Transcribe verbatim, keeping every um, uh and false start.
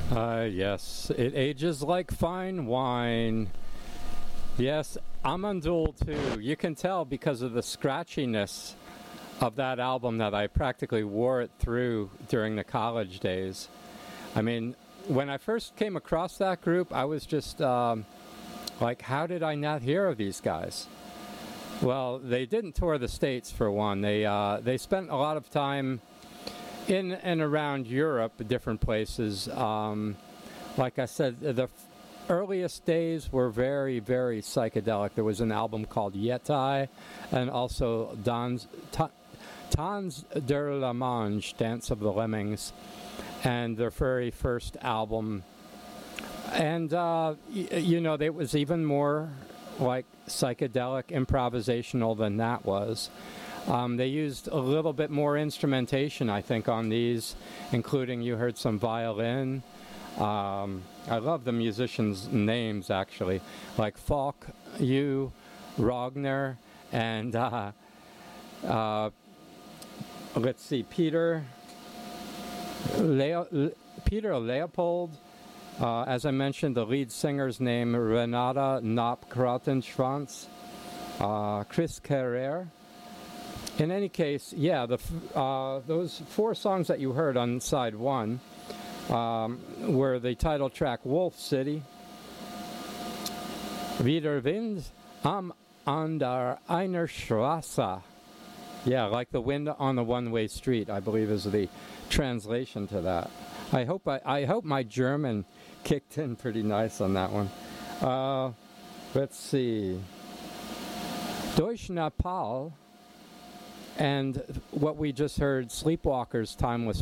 Uh, yes, it ages like fine wine. Yes, Amandul too. You can tell because of the scratchiness of that album that I practically wore it through during the college days. I mean, when I first came across that group, I was just um, like, how did I not hear of these guys? Well, they didn't tour the States, for one. They uh, they spent a lot of time in and around Europe, different places. Um, like I said, the f- earliest days were very, very psychedelic. There was an album called Yeti, and also Dans, Ta, Tans der la Mange, Dance of the Lemmings, and their very first album. And, uh, y- you know, it was even more like psychedelic improvisational than that was. Um, they used a little bit more instrumentation, I think, on these, including you heard some violin. Um, I love the musicians' names, actually, like Falk, Yu, Rogner, and uh, uh, let's see, Peter, Leo, Le- Peter Leopold. Uh, as I mentioned, the lead singer's name, Renata Knopp-Krautenschwanz, uh, Chris Carrere. In any case, yeah, the uh, those four songs that you heard on side one um, were the title track Wolf City, Wieder Wind am an der einer Straße. Yeah, like the wind on the one-way street, I believe is the translation to that. I hope I, I hope my German kicked in pretty nice on that one. Uh, let's see. Durch Nepal. And what we just heard, Sleepwalkers' Timeless